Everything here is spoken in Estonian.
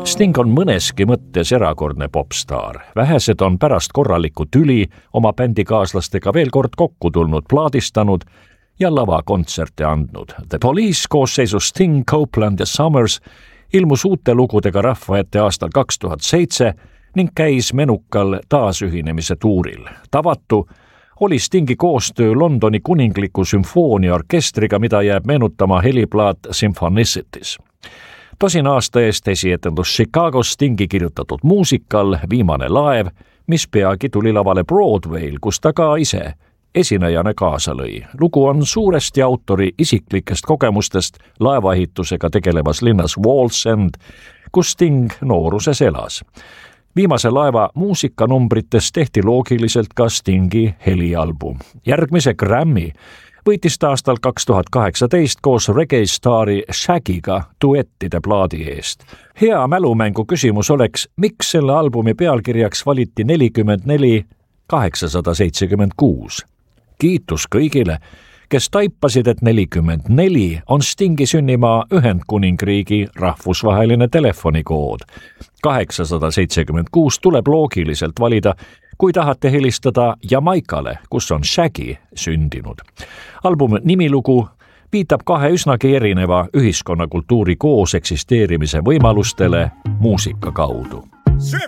Sting on mõneski mõttes erakordne popstaar. Vähesed on pärast korralikku tüli oma bändikaaslastega veel kord kokku tulnud, plaadistanud ja lavakontserte andnud. The Police koosseisus Sting, Copeland ja Summers ilmus uute lugudega rahva ette aastal 2007 ning käis menukal taasühinemise tuuril. Tavatu oli Stingi koostöö Londoni kuningliku sümfooniaorkestriga, mida jääb meenutama heliplaat Symphonicities. Tosin aasta eest esietendus Chicagos Stingi kirjutatud muusikal Viimane laev, mis peagi tuli lavale Broadway'l, kus ta ka ise esinejana kaasa lõi. Lugu on suuresti autori isiklikest kogemustest laevaehitusega tegelevas linnas Wallsend, kus Sting nooruses elas. Viimase laeva muusikanumbrites tehti loogiliselt ka Stingi helialbum. Järgmise Grammy võitis ta aastal 2018 koos reggae-staari Shaggy'ga duettide plaadi eest. Hea mälumängu küsimus oleks, miks selle albumi pealkirjaks valiti 44876. Kiitus kõigile, kes taipasid, et 44 on Stingi sünnimaa Ühendkuningriigi rahvusvaheline telefonikood. 876 tuleb loogiliselt valida, kui tahate helistada Jamaikale, kus on Shaggy sündinud. Albumi nimilugu viitab kahe üsnagi erineva ühiskonnakultuuri koos eksisteerimise võimalustele muusika kaudu.